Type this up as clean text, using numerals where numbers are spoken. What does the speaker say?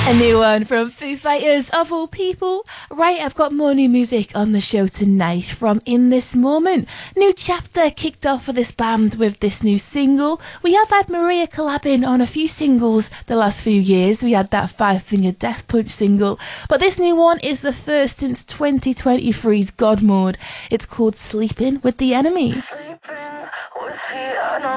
A new one from Foo Fighters, of all people. Right, I've got more new music on the show tonight from In This Moment. New chapter kicked off for this band with this new single. We have had Maria collabing on a few singles the last few years. We had that Five Finger Death Punch single, but this new one is the first since 2023's God Mode. It's called Sleeping with the Enemy. Sleeping with the enemy.